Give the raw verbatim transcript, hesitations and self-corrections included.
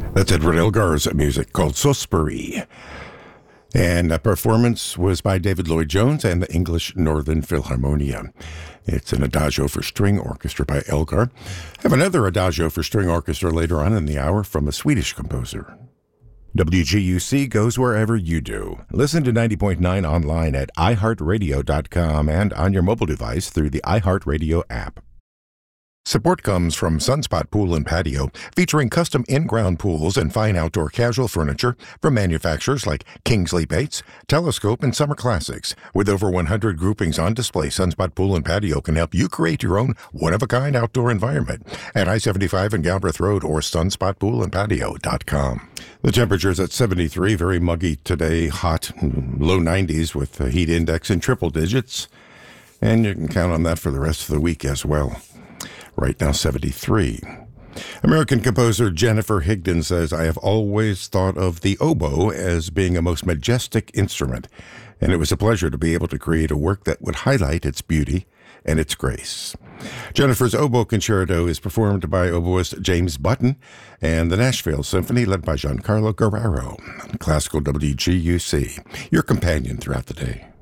That's Edward Elgar's music called Sospiri. And that performance was by David Lloyd-Jones and the English Northern Philharmonia. It's an adagio for string orchestra by Elgar. I have another adagio for string orchestra later on in the hour from a Swedish composer. W G U C goes wherever you do. Listen to ninety point nine online at i heart radio dot com and on your mobile device through the iHeartRadio app. Support comes from Sunspot Pool and Patio, featuring custom in-ground pools and fine outdoor casual furniture from manufacturers like Kingsley Bates, Telescope, and Summer Classics. With over one hundred groupings on display, Sunspot Pool and Patio can help you create your own one-of-a-kind outdoor environment at I seventy-five and Galbraith Road or sunspot pool and patio dot com. The temperature's at seventy-three, very muggy today, hot, low nineties with the heat index in triple digits, and you can count on that for the rest of the week as well. Right now, seventy-three. American composer Jennifer Higdon says, I have always thought of the oboe as being a most majestic instrument, and it was a pleasure to be able to create a work that would highlight its beauty and its grace. Jennifer's oboe concerto is performed by oboist James Button and the Nashville Symphony led by Giancarlo Guerrero. Classical W G U C, your companion throughout the day.